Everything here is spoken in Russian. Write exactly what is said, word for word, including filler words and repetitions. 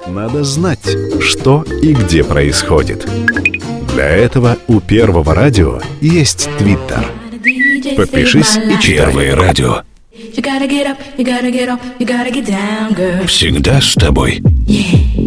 Надо знать, что и где происходит. Для этого у Первого радио есть Твиттер. Подпишись и читай. Первое радио. Всегда с тобой. Yeah.